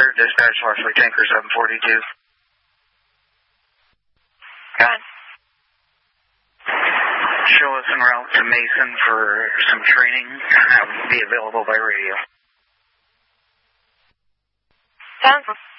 Clear dispatch, Larsley Tanker 742. Go on. Show us en route to Mason for some training. Be available by radio. Sounds